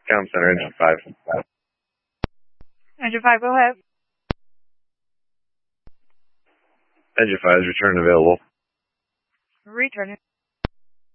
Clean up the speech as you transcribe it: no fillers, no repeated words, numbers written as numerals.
Comm Center, Engine 5. Engine 5, go ahead. Engine 5 is return available. Return it.